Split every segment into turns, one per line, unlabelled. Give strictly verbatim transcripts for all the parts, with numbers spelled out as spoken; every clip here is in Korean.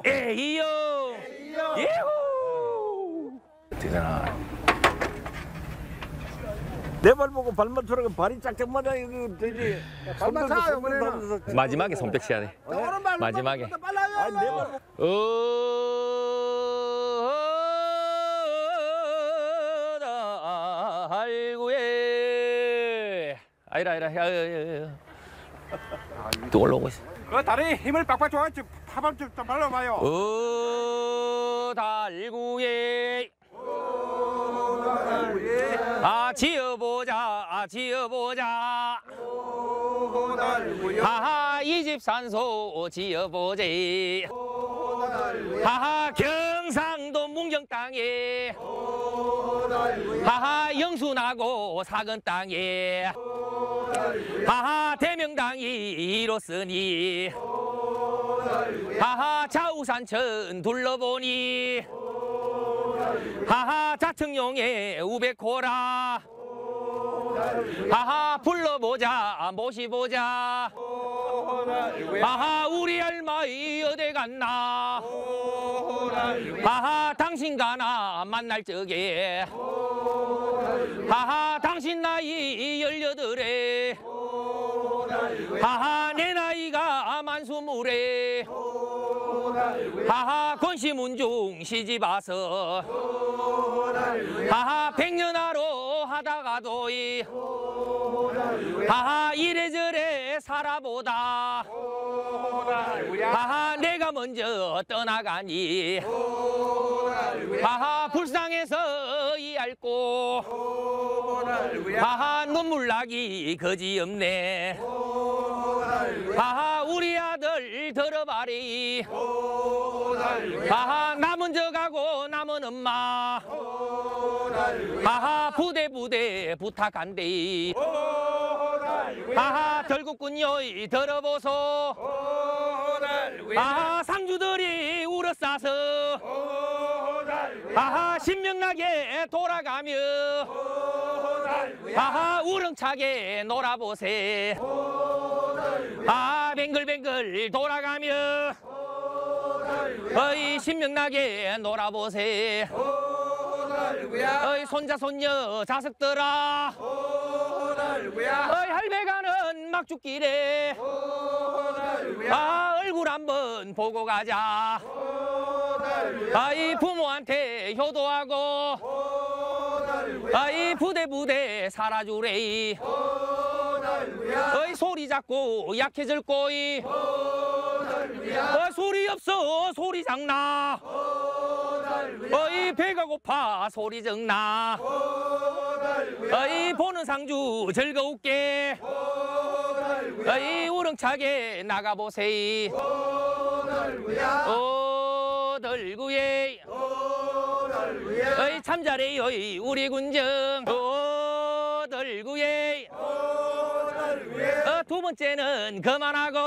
에이요. 예후. 되잖아.
내 발 보고 발만 들어가 발이 짝짝마다 이거 되지.
발만 차 이번에는.
마지막에 손뼉 쳐야 돼.
오른발
마지막에.
빨라요.
아니 내 발 보고.
어다 할구에 아이라 아이라 야야야 또 올라오고 있어.
그 다리 힘을 빡빡 줘야 파밤 좀 발라봐요.
어달구에 아 지어보자 아 지어보자 하하 이 집 산소 지어보자 하하 경상도 문경 땅에 하하 영순하고 사근 땅에 하하 대명당이 이뤘으니 하하 좌우산천 둘러보니 하하 자청용의 우백호라 하하 불러보자 모시보자 하하 우리 할머니 어디 갔나 하하 당신 가나 만날 적에 하하 당신 나이 열여덟에 하하 내 나이가 만스물에 하하 권시문중 시집 와서 하하 백년하로 하다가도 이 하하 이래저래 살아보다 하하 내가 먼저 떠나가니 하하 불쌍해서 이 앓고 하하 눈물나기 거지없네 하하 우리 아들 들어봐리 하하 나 먼저 가고 남은 엄마 하하 부대 부대 부탁한대 하하 결국군요 들어보소 하하 상주들이 울어싸서 하하 신명나게 돌아가며 하하 우렁차게 놀아보세 아 뱅글뱅글 돌아가며 어이 신명나게 놀아보세 어이 손자 손녀 자석들아 어이 할배가는 막죽길에 아 얼굴 한번 보고 가자 아이 부모한테 효도하고 아이 부대 부대 살아주래 어이 소리 작고 약해질 꼬이 어, 소리 없어 소리 작나 어이 배가 고파 소리 적나 어이 보는 상주 즐거울게 어이 우렁차게 나가보세요 오덜구에 어이 참 잘해요 우리 군정 오덜구에 어, 두 번째는 그만하고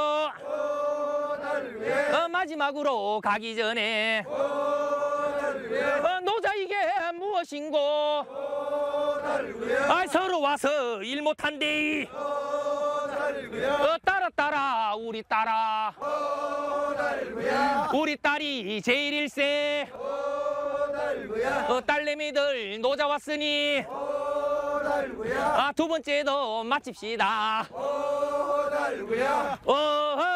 어, 마지막으로 가기 전에 어, 노자 이게 무엇인고 아, 서로 와서 일 못한대 어, 따라 따라 우리 따라 우리 딸이 제일일세 어, 딸내미들 노자 왔으니 아, 두 번째도 마칩시다. 어,